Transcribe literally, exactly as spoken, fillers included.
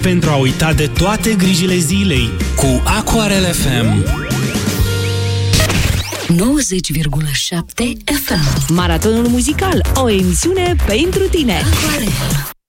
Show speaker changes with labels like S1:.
S1: pentru a uita de toate grijile zilei cu Aquarel F M.
S2: nouăzeci virgulă șapte F M.
S3: Maratonul muzical, o emisiune pentru tine.
S2: Aquarel.